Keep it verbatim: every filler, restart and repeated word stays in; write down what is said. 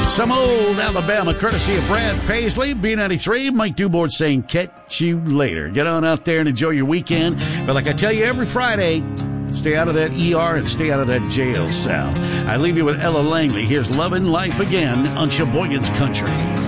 Some old Alabama, courtesy of Brad Paisley, B ninety-three. Mike Dubord saying, catch you later. Get on out there and enjoy your weekend. But like I tell you every Friday, stay out of that E R and stay out of that jail cell. I leave you with Ella Langley. Here's Lovin' Life Again on Sheboygan's Country.